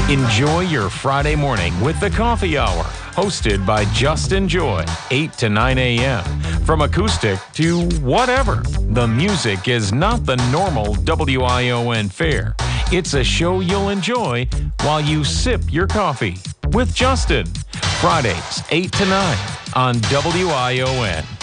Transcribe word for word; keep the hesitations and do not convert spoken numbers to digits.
Enjoy your Friday morning with the Coffee Hour, hosted by Justin Joy, eight to nine a.m. From acoustic to whatever, the music is not the normal W I O N fare. It's a show you'll enjoy while you sip your coffee with Justin. Fridays, eight to nine on W I O N.